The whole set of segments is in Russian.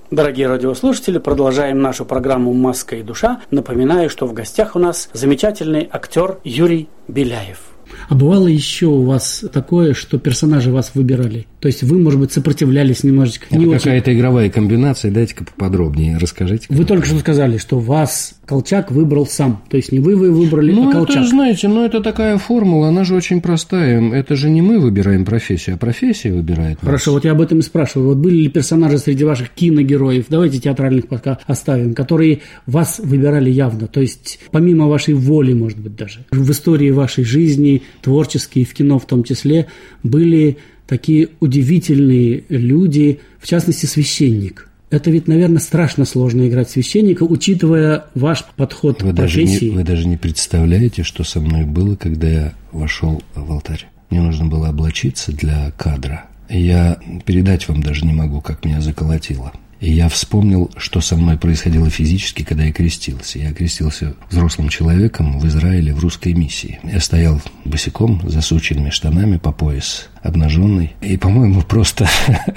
Дорогие радиослушатели, продолжаем нашу программу «Маска и душа». Напоминаю, что в гостях у нас замечательный актер Юрий Беляев. А бывало еще у вас такое, что персонажи вас выбирали? То есть вы, может быть, сопротивлялись немножечко? Это какая-то игровая комбинация, дайте-ка поподробнее, расскажите. Вы только что сказали, что вас Колчак выбрал сам. То есть не вы выбрали, а Колчак. Это, знаете, это такая формула, она же очень простая. Это же не мы выбираем профессию, а профессия выбирает нас. Хорошо, вот я об этом и спрашиваю. Вот были ли персонажи среди ваших киногероев, давайте театральных пока оставим, которые вас выбирали явно? То есть помимо вашей воли, может быть, даже. В истории вашей жизни, творческие, в кино в том числе, были такие удивительные люди, в частности, священник. Это ведь, наверное, страшно сложно играть священника, учитывая ваш подход к профессии. Вы даже не представляете, что со мной было, когда я вошел в алтарь. Мне нужно было облачиться для кадра. Я передать вам даже не могу, как меня заколотило. И я вспомнил, что со мной происходило физически, когда я крестился. Я крестился взрослым человеком в Израиле в русской миссии. Я стоял босиком, засученными штанами по пояс, обнаженный. И, по-моему, просто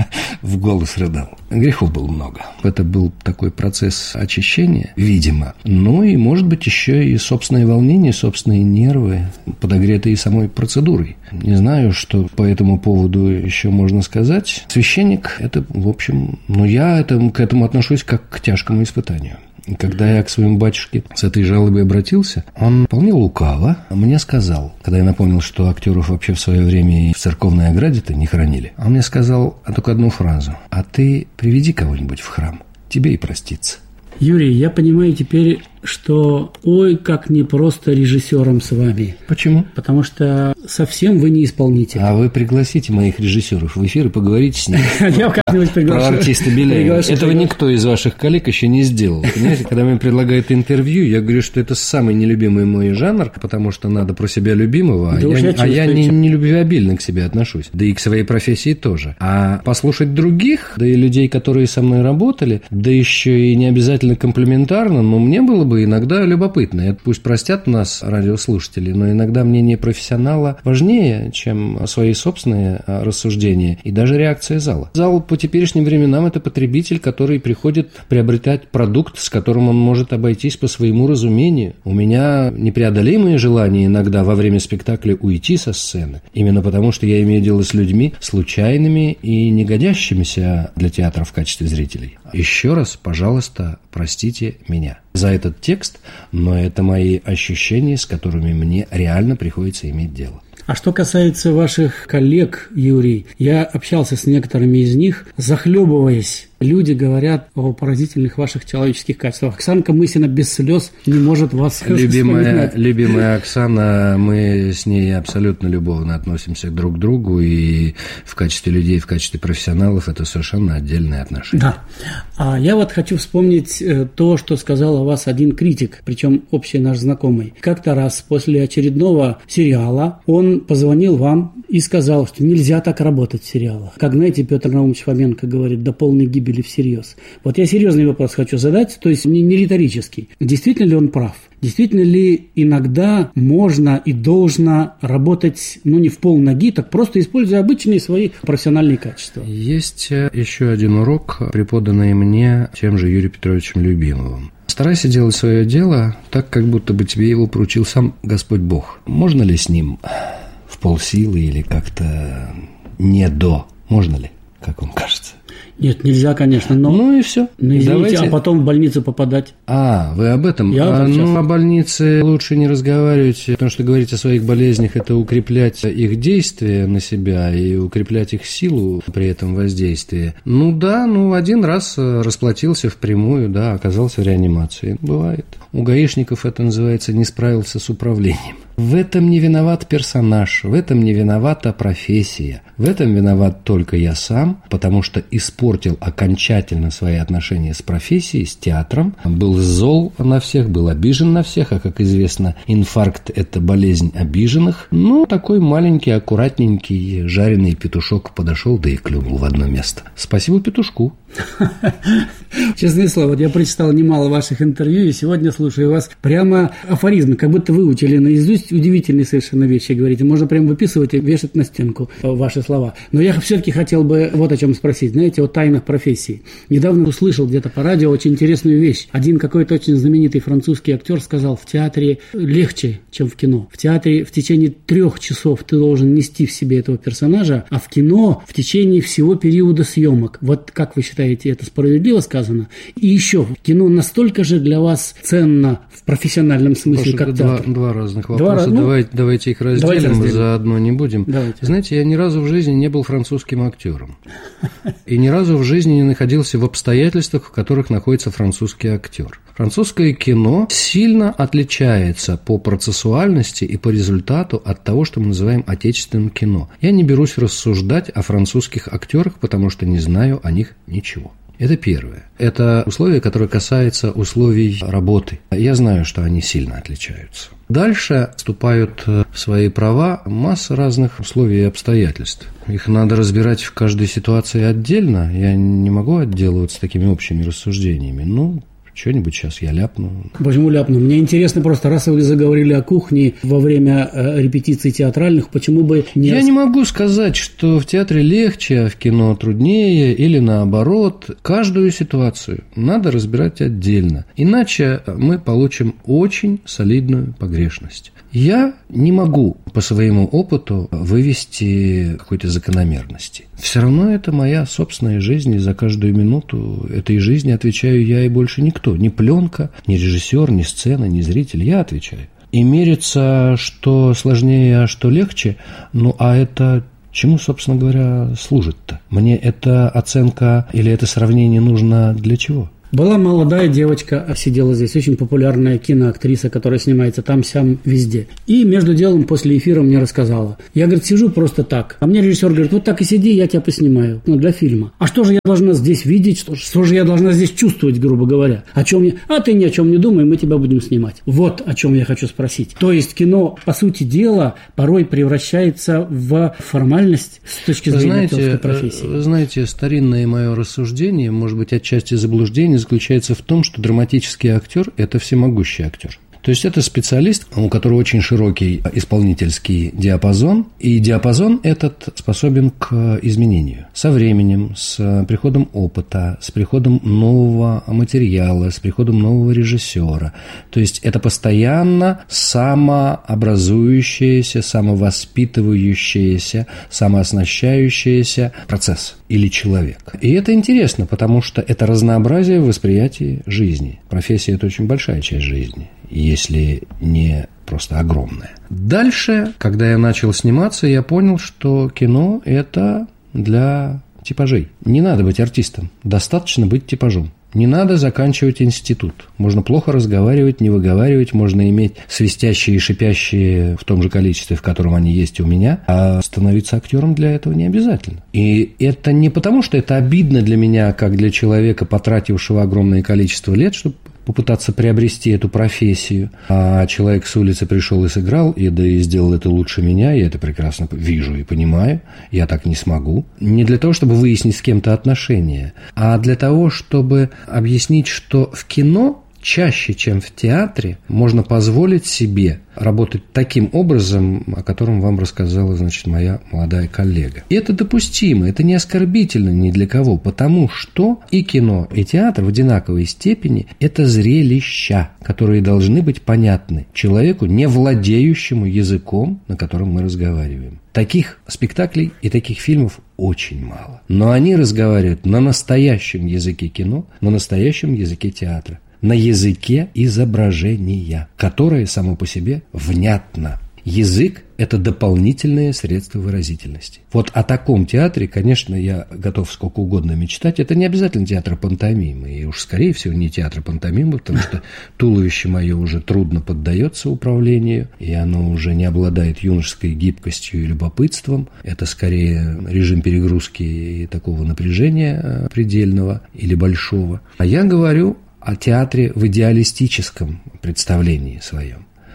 в голос рыдал. Грехов было много. Это был такой процесс очищения, видимо. Ну и, может быть, еще и собственное волнение, собственные нервы, подогретые самой процедурой. Не знаю, что по этому поводу еще можно сказать. Священник – это, в общем, я к этому отношусь как к тяжкому испытанию. Когда я к своему батюшке с этой жалобой обратился, он вполне лукаво мне сказал, когда я напомнил, что актеров вообще в свое время и в церковной ограде-то не хоронили, он мне сказал только одну фразу: «А ты приведи кого-нибудь в храм, тебе и проститься». Юрий, я понимаю теперь, что ой, как непросто режиссером с вами. Почему? Потому что совсем вы не исполнитель. А вы пригласите моих режиссеров в эфир и поговорите с ними. Я как-нибудь приглашу. Про артиста Беляева. Этого никто из ваших коллег еще не сделал. Понимаете, когда мне предлагают интервью, я говорю, что это самый нелюбимый мой жанр, потому что надо про себя любимого, а я не любвеобильно к себе отношусь. Да и к своей профессии тоже. А послушать других, да и людей, которые со мной работали, да еще и не обязательно комплиментарно, но мне было бы иногда любопытно. Это пусть простят нас радиослушатели, но иногда мнение профессионала важнее, чем свои собственные рассуждения и даже реакция зала. Зал по теперешним временам – это потребитель, который приходит приобретать продукт, с которым он может обойтись по своему разумению. У меня непреодолимое желание иногда во время спектакля уйти со сцены, именно потому, что я имею дело с людьми случайными и не годящимися для театра в качестве зрителей. Еще раз, пожалуйста, простите меня за этот текст, но это мои ощущения, с которыми мне реально приходится иметь дело. А что касается ваших коллег, Юрий, я общался с некоторыми из них, захлебываясь. Люди говорят о поразительных ваших человеческих качествах. Оксанка Мысина без слез не может вас вспоминать. Любимая Оксана, мы с ней абсолютно любовно относимся друг к другу, и в качестве людей, в качестве профессионалов это совершенно отдельные отношения. Да. А я вот хочу вспомнить то, что сказал о вас один критик, причем общий наш знакомый. Как-то раз после очередного сериала он позвонил вам и сказал, что нельзя так работать в сериалах. Как, знаете, Петр Наумович Фоменко говорит, до полной гибели всерьез. Вот я серьезный вопрос хочу задать, то есть не риторический. Действительно ли он прав? Действительно ли иногда можно и должно работать, не в полноги, так просто используя обычные свои профессиональные качества? Есть еще один урок, преподанный мне тем же Юрием Петровичем Любимовым. Старайся делать свое дело так, как будто бы тебе его поручил сам Господь Бог. Можно ли с ним в полсилы или как-то не до? Можно ли, как вам кажется? Нет, нельзя, конечно, но... Ну и все. Извините, давайте... а потом в больницу попадать. Вы об этом? О больнице лучше не разговаривать, потому что говорить о своих болезнях – это укреплять их действие на себя и укреплять их силу при этом воздействии. Один раз расплатился впрямую, оказался в реанимации. Бывает. У гаишников это называется «не справился с управлением». В этом не виноват персонаж, в этом не виновата профессия. В этом виноват только я сам, потому что испортил окончательно свои отношения с профессией, с театром. Был зол на всех, был обижен на всех, а, как известно, инфаркт – это болезнь обиженных. Такой маленький, аккуратненький, жареный петушок подошел, да и клюнул в одно место. Спасибо петушку. Честное слово, я прочитал немало ваших интервью, и сегодня слушаю вас прямо афоризмы, как будто выучили наизусть удивительные совершенно вещи, говорите. Можно прямо выписывать и вешать на стенку ваши слова. Но я все-таки хотел бы вот о чем спросить. Знаете, о тайнах профессии. Недавно услышал где-то по радио очень интересную вещь. Один какой-то очень знаменитый французский актер сказал: в театре легче, чем в кино. В театре в течение 3 часов ты должен нести в себе этого персонажа, а в кино в течение всего периода съемок. Вот как вы считаете, это справедливо сказано? И еще, кино настолько же для вас ценно в профессиональном смысле, как театр? Два разных вопроса. Давайте их разделим, мы заодно не будем. Давайте. Знаете, я ни разу в жизни не был французским актером. И ни разу в жизни не находился в обстоятельствах, в которых находится французский актер. Французское кино сильно отличается по процессуальности и по результату от того, что мы называем отечественным кино. Я не берусь рассуждать о французских актерах, потому что не знаю о них ничего. Это первое. Это условие, которое касается условий работы. Я знаю, что они сильно отличаются. Дальше вступают в свои права масса разных условий и обстоятельств. Их надо разбирать в каждой ситуации отдельно. Я не могу отделываться такими общими рассуждениями. Что-нибудь сейчас я ляпну. Почему ляпну? Мне интересно просто, раз вы заговорили о кухне во время репетиций театральных, почему бы не... Я не могу сказать, что в театре легче, а в кино труднее, или наоборот. Каждую ситуацию надо разбирать отдельно. Иначе мы получим очень солидную погрешность. Я не могу по своему опыту вывести какой-то закономерности. Все равно это моя собственная жизнь, и за каждую минуту этой жизни отвечаю я и больше никто. Ни пленка, ни режиссер, ни сцена, ни зритель. Я отвечаю. И мериться, что сложнее, а что легче, а это... Чему, собственно говоря, служит-то? Мне эта оценка или это сравнение нужно для чего? Была молодая девочка, сидела здесь, очень популярная киноактриса, которая снимается там-сям везде. И между делом после эфира мне рассказала. Я, говорит, сижу просто так. А мне режиссер говорит: вот так и сиди, я тебя поснимаю. Для фильма. А что же я должна здесь видеть? Что же я должна здесь чувствовать, грубо говоря? О чем я? А ты ни о чем не думай, мы тебя будем снимать. Вот о чем я хочу спросить. То есть кино, по сути дела, порой превращается в формальность с точки зрения актерской профессии. Вы знаете, старинное мое рассуждение, может быть, отчасти заблуждение, заключается в том, что драматический актер – это всемогущий актер. То есть это специалист, у которого очень широкий исполнительский диапазон, и диапазон этот способен к изменению. Со временем, с приходом опыта, с приходом нового материала, с приходом нового режиссера. То есть это постоянно самообразующийся, самовоспитывающийся, самооснащающийся процесс или человек. И это интересно, потому что это разнообразие в восприятии жизни. Профессия – это очень большая часть жизни, если не просто огромная. Дальше, когда я начал сниматься, я понял, что кино – это для типажей. Не надо быть артистом, достаточно быть типажом. Не надо заканчивать институт. Можно плохо разговаривать, не выговаривать, можно иметь свистящие и шипящие в том же количестве, в котором они есть у меня, а становиться актером для этого не обязательно. И это не потому, что это обидно для меня, как для человека, потратившего огромное количество лет, чтобы попытаться приобрести эту профессию, а человек с улицы пришел и сыграл, и сделал это лучше меня, я это прекрасно вижу и понимаю, я так не смогу. Не для того, чтобы выяснить с кем-то отношения, а для того, чтобы объяснить, что в кино чаще, чем в театре, можно позволить себе работать таким образом, о котором вам рассказала, моя молодая коллега. И это допустимо, это не оскорбительно ни для кого, потому что и кино, и театр в одинаковой степени – это зрелища, которые должны быть понятны человеку, не владеющему языком, на котором мы разговариваем. Таких спектаклей и таких фильмов очень мало. Но они разговаривают на настоящем языке кино, на настоящем языке театра, на языке изображения, которое само по себе внятно. Язык – это дополнительное средство выразительности. Вот о таком театре, конечно, я готов сколько угодно мечтать. Это не обязательно театр пантомимы, и уж, скорее всего, не театр пантомимы, потому что туловище мое уже трудно поддается управлению, и оно уже не обладает юношеской гибкостью и любопытством. Это скорее режим перегрузки и такого напряжения предельного или большого. А я говорю о театре в идеалистическом представлении своем.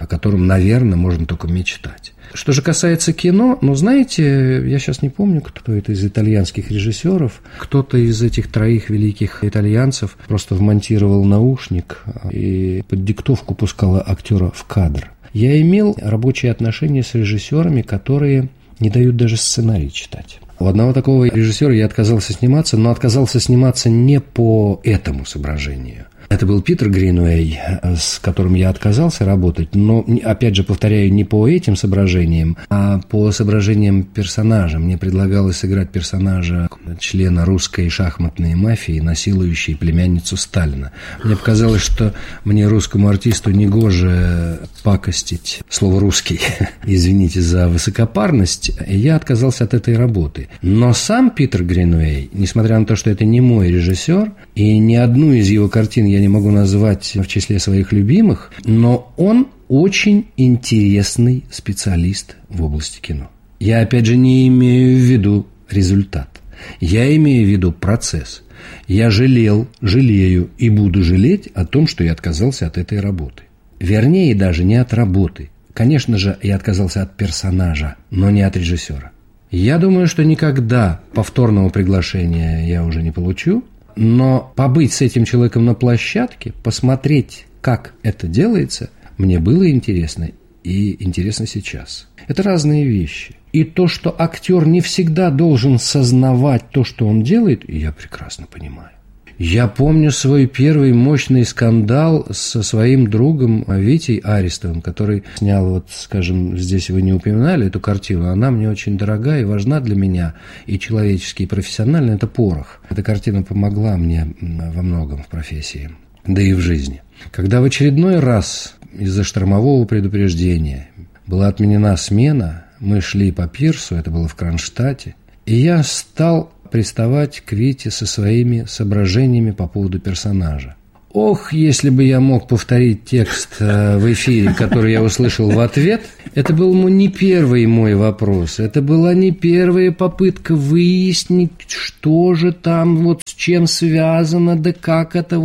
о котором, наверное, можно только мечтать. Что же касается кино, знаете, я сейчас не помню, кто это из итальянских режиссеров. Кто-то из этих троих великих итальянцев просто вмонтировал наушник и под диктовку пускал актера в кадр. Я имел рабочие отношения с режиссерами, которые не дают даже сценарий читать. У одного такого режиссера я отказался сниматься, но отказался сниматься не по этому соображению. Это был Питер Гринуэй, с которым я отказался работать, но, опять же, повторяю, не по этим соображениям, а по соображениям персонажа. Мне предлагалось сыграть персонажа, члена русской шахматной мафии, насилующей племянницу Сталина. Мне показалось, что мне, русскому артисту, негоже пакостить слово «русский», извините за высокопарность, и я отказался от этой работы. Но сам Питер Гринуэй, несмотря на то, что это не мой режиссер, и ни одну из его картин я не могу назвать в числе своих любимых, но он очень интересный специалист в области кино. Я, опять же, не имею в виду результат. Я имею в виду процесс. Я жалею и буду жалеть о том, что я отказался от этой работы. Вернее, даже не от работы. Конечно же, я отказался от персонажа, но не от режиссера. Я думаю, что никогда повторного приглашения я уже не получу. Но побыть с этим человеком на площадке, посмотреть, как это делается, мне было интересно и интересно сейчас. Это разные вещи. И то, что актер не всегда должен сознавать то, что он делает, я прекрасно понимаю. Я помню свой первый мощный скандал со своим другом Витей Аристовым, который снял, скажем, здесь вы не упоминали эту картину, она мне очень дорога и важна для меня, и человечески, и профессионально, это «Порох». Эта картина помогла мне во многом в профессии, да и в жизни. Когда в очередной раз из-за штормового предупреждения была отменена смена, мы шли по пирсу, это было в Кронштадте, и я стал приставать к Вите со своими соображениями по поводу персонажа. Ох, если бы я мог повторить текст в эфире, который я услышал в ответ, это был не первый мой вопрос, это была не первая попытка выяснить, что же там, с чем связано, да как это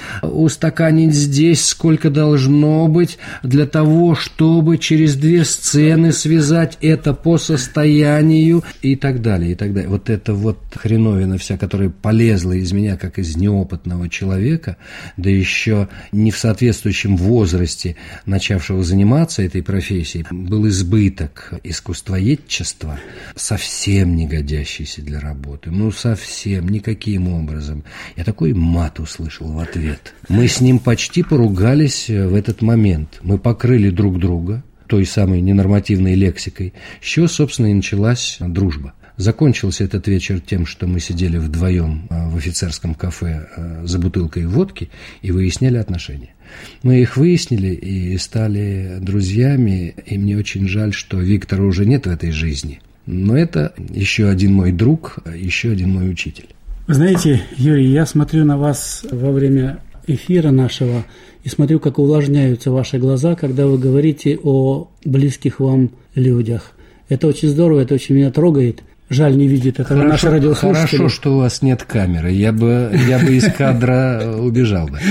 устаканить здесь, сколько должно быть, для того, чтобы через 2 сцены связать это по состоянию и так далее, и так далее. Вот эта хреновина вся, которая полезла из меня, как из неопытного человека, да еще не в соответствующем возрасте начавшего заниматься этой профессией, был избыток искусствоедчества, совсем не годящийся для работы. Совсем, никаким образом. Я такой мат услышал в ответ. Мы с ним почти поругались в этот момент. Мы покрыли друг друга той самой ненормативной лексикой, с чего, собственно, и началась дружба. Закончился этот вечер тем, что мы сидели вдвоем в офицерском кафе за бутылкой водки и выясняли отношения. Мы их выяснили и стали друзьями, и мне очень жаль, что Виктора уже нет в этой жизни. Но это еще один мой друг, еще один мой учитель. Вы знаете, Юрий, я смотрю на вас во время эфира нашего и смотрю, как увлажняются ваши глаза, когда вы говорите о близких вам людях. Это очень здорово, это очень меня трогает. Жаль, не видит этого наши радиослушатели. Хорошо, что у вас нет камеры. Я бы из кадра убежал бы.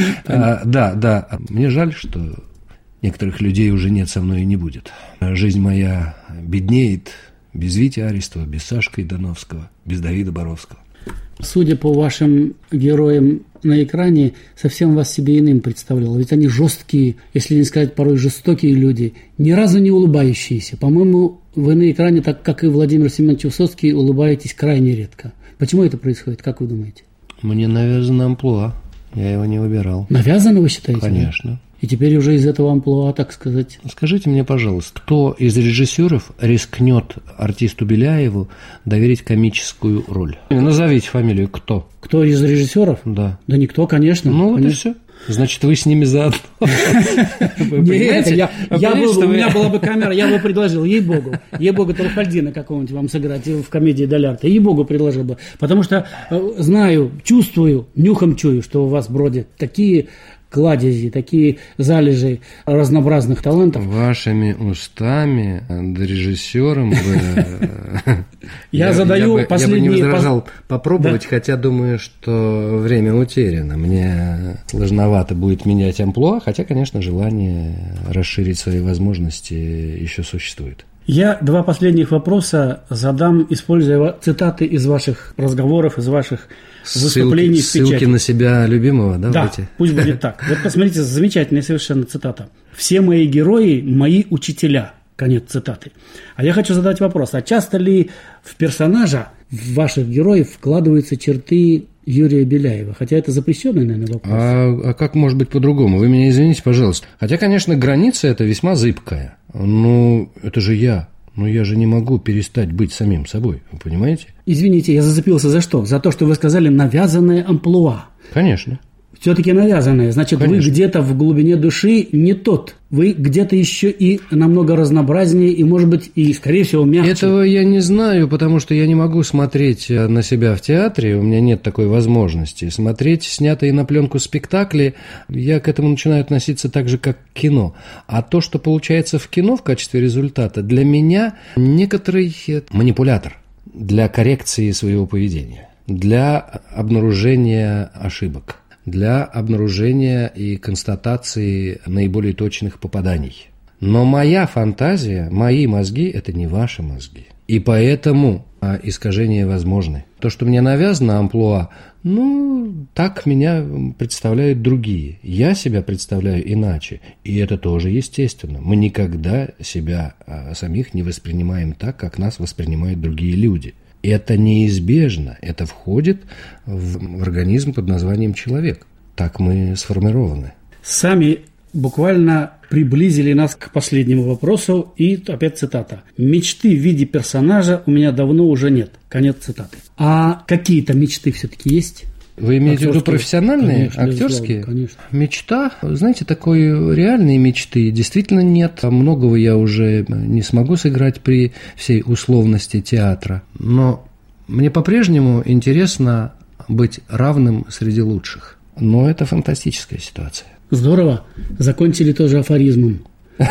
Да. Мне жаль, что некоторых людей уже нет со мной и не будет. Жизнь моя беднеет без Вити Аристова, без Сашки Дановского, без Давида Боровского. Судя по вашим героям на экране, совсем вас себе иным представлял. Ведь они жесткие, если не сказать порой жестокие люди, ни разу не улыбающиеся. По-моему, вы на экране, так как и Владимир Семенович Высоцкий, улыбаетесь крайне редко. Почему это происходит, как вы думаете? Мне навязано амплуа, я его не выбирал. Навязано, вы считаете? Конечно. Да? И теперь уже из этого амплуа, так сказать. Скажите мне, пожалуйста, кто из режиссеров рискнет артисту Беляеву доверить комическую роль? Назовите фамилию, кто? Кто из режиссеров? Да. Да никто, конечно. Вот и все. Значит, вы с ними заодно. Нет, у меня была бы камера, я бы предложил, ей-богу, Труфальдина какого-нибудь вам сыграть в комедии Долярта, ей-богу предложил бы. Потому что знаю, чувствую, нюхом чую, что у вас бродят такие кладези, такие залежи разнообразных талантов. Вашими устами, режиссером бы... Я задаю последний... Я бы не возражал попробовать, хотя думаю, что время утеряно. Мне сложновато будет менять амплуа, хотя, конечно, желание расширить свои возможности еще существует. Я два последних вопроса задам, используя цитаты из ваших разговоров, из ваших выступлений в печати. Ссылки на себя любимого, да? Да, пусть будет так. Вот посмотрите, замечательная совершенно цитата. «Все мои герои – мои учителя». Конец цитаты. А я хочу задать вопрос, а часто ли в персонажа, в ваших героев вкладываются черты Юрия Беляева? Хотя это запрещенный, наверное, вопрос. А как может быть по-другому? Вы меня извините, пожалуйста. Хотя, конечно, граница эта весьма зыбкая. Ну, это же я. Но я же не могу перестать быть самим собой. Вы понимаете? Извините, я зацепился за что? За то, что вы сказали «навязанное амплуа». Конечно. Все-таки навязанное. Значит, конечно. Вы где-то в глубине души не тот. Вы где-то еще и намного разнообразнее, и, может быть, и, скорее всего, мягче. Этого я не знаю, потому что я не могу смотреть на себя в театре, у меня нет такой возможности. Смотреть снятые на пленку спектакли, я к этому начинаю относиться так же, как к кино. А то, что получается в кино в качестве результата, для меня некоторый манипулятор для коррекции своего поведения, для обнаружения ошибок, для обнаружения и констатации наиболее точных попаданий. Но моя фантазия, мои мозги – это не ваши мозги. И поэтому искажения возможны. То, что мне навязано амплуа, так меня представляют другие. Я себя представляю иначе. И это тоже естественно. Мы никогда себя самих не воспринимаем так, как нас воспринимают другие люди. Это неизбежно, это входит в организм под названием человек. Так мы сформированы. Сами буквально приблизили нас к последнему вопросу, и опять цитата. «Мечты в виде персонажа у меня давно уже нет». Конец цитаты. А какие-то мечты все-таки есть? Вы имеете в виду профессиональные, конечно, актерские? Конечно. Мечта, знаете, такой реальной мечты действительно нет. Многого я уже не смогу сыграть при всей условности театра. Но мне по-прежнему интересно быть равным среди лучших. Но это фантастическая ситуация. Здорово. Закончили тоже афоризмом.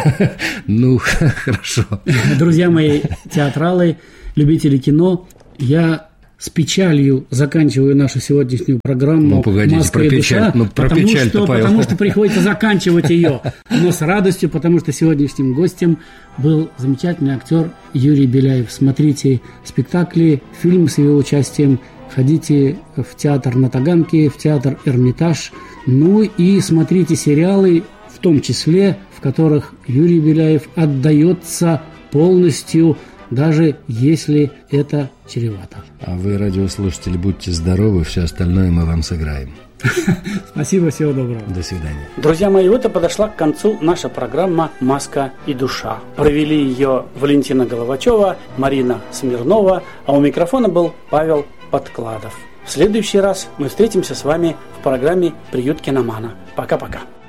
Хорошо. Друзья мои, театралы, любители кино, я с печалью заканчиваю нашу сегодняшнюю программу «Маска и душа», потому что приходится заканчивать ее. Но с радостью, потому что сегодняшним гостем был замечательный актер Юрий Беляев. Смотрите спектакли, фильмы с его участием, ходите в театр на Таганке, в театр «Эрмитаж», и смотрите сериалы, в том числе, в которых Юрий Беляев отдается полностью, даже если это чревато. А вы, радиослушатели, будьте здоровы, все остальное мы вам сыграем. Спасибо, всего доброго. До свидания. Друзья мои, вот и подошла к концу наша программа «Маска и душа». Провели ее Валентина Головачева, Марина Смирнова, а у микрофона был Павел Подкладов. В следующий раз мы встретимся с вами в программе «Приют киномана». Пока-пока.